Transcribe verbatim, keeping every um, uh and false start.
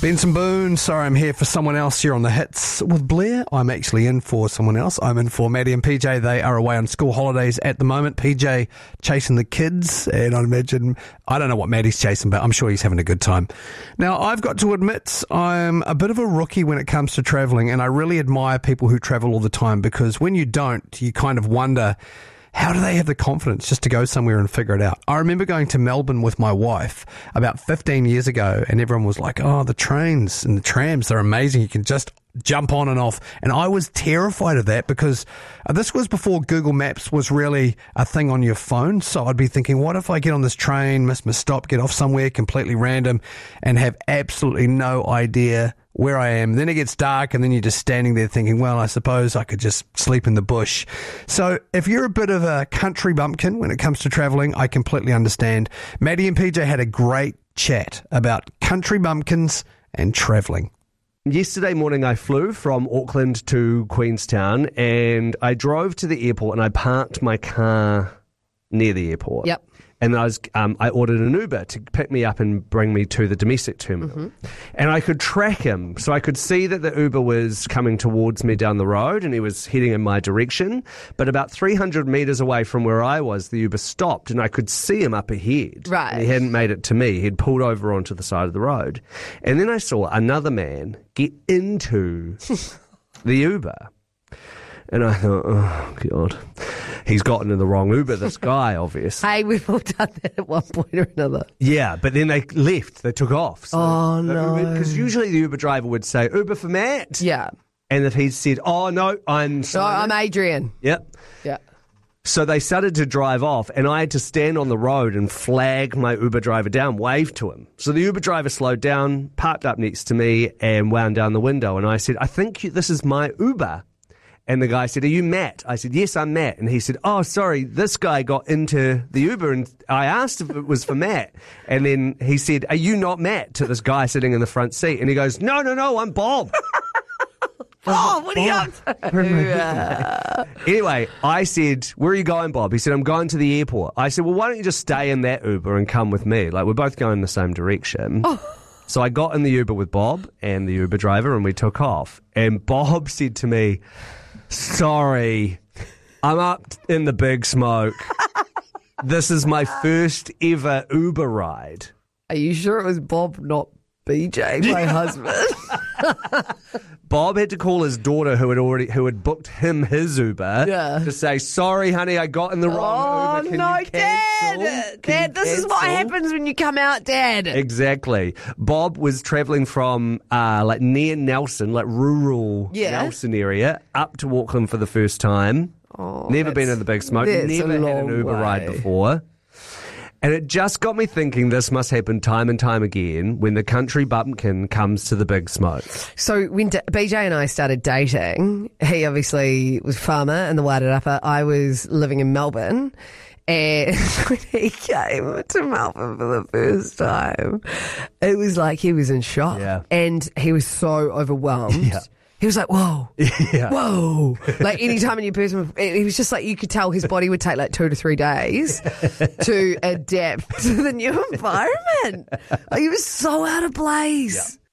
Benson Boone, sorry I'm here for someone else here on the hits with Blair. I'm actually in for someone else. I'm in for Maddie and P J. They are away on school holidays at the moment. P J chasing the kids, and I'd imagine, I don't know what Maddie's chasing, but I'm sure he's having a good time. Now, I've got to admit, I'm a bit of a rookie when it comes to travelling, and I really admire people who travel all the time, because when you don't, you kind of wonder, how do they have the confidence just to go somewhere and figure it out? I remember going to Melbourne with my wife about fifteen years ago, and everyone was like, oh, the trains and the trams, they're amazing. You can just jump on and off. And I was terrified of that, because this was before Google Maps was really a thing on your phone. So I'd be thinking, what if I get on this train, miss my stop, get off somewhere completely random, and have absolutely no idea where I am. Then it gets dark, and then you're just standing there thinking, well, I suppose I could just sleep in the bush. So if you're a bit of a country bumpkin when it comes to travelling, I completely understand. Maddie and P J had a great chat about country bumpkins and travelling. Yesterday morning I flew from Auckland to Queenstown, and I drove to the airport and I parked my car near the airport. Yep. And I was, um, I ordered an Uber to pick me up and bring me to the domestic terminal. Mm-hmm. And I could track him. So I could see that the Uber was coming towards me down the road, and he was heading in my direction. But about three hundred metres away from where I was, the Uber stopped, and I could see him up ahead. Right. And he hadn't made it to me. He'd pulled over onto the side of the road. And then I saw another man get into the Uber. And I thought, oh, God, he's gotten in the wrong Uber, this guy, obviously. Hey, we've all done that at one point or another. Yeah, but then they left. They took off. So oh, no. Because usually the Uber driver would say, Uber for Matt. Yeah. And if he'd said, oh, no, I'm Simon. No, I'm Adrian. Yep. Yeah. So they started to drive off, and I had to stand on the road and flag my Uber driver down, wave to him. So the Uber driver slowed down, parked up next to me, and wound down the window. And I said, I think you, this is my Uber. And the guy said, are you Matt? I said, yes, I'm Matt. And he said, oh, sorry, this guy got into the Uber, and I asked if it was for Matt. And then he said, are you not Matt? To this guy sitting in the front seat. And he goes, no, no, no, I'm Bob. Oh, what are you up to? Anyway, I said, where are you going, Bob? He said, I'm going to the airport. I said, well, why don't you just stay in that Uber and come with me? Like, we're both going in the same direction. Oh. So I got in the Uber with Bob and the Uber driver, and we took off. And Bob said to me, sorry, I'm up in the big smoke. This is my first ever Uber ride. Are you sure it was Bob, not B J, my husband? Bob had to call his daughter, who had already who had booked him his Uber, yeah. to say, sorry, honey, I got in the wrong oh, Uber. Can no, you cancel? Dad. Can Dad, you this cancel? is what happens when you come out, Dad. Exactly. Bob was travelling from uh, like near Nelson, like rural yeah. Nelson area, up to Auckland for the first time. Oh, never been in the big smoke. Never had an Uber way. ride before. And it just got me thinking this must happen time and time again when the country bumpkin comes to the big smoke. So when D- B J and I started dating, he obviously was a farmer in the Wairarapa. I was living in Melbourne. And when he came to Melbourne for the first time, it was like he was in shock. Yeah. And he was so overwhelmed. Yeah. He was like, whoa, yeah. whoa. Like any time a new person, he was just like, you could tell his body would take like two to three days to adapt to the new environment. Like, he was so out of place. Yeah.